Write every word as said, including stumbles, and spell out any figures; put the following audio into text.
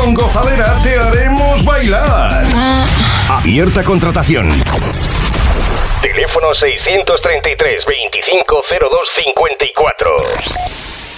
con gozadera te haremos bailar. Abierta contratación. Teléfono seiscientos treinta y tres, veinticinco cero dos cincuenta y cuatro.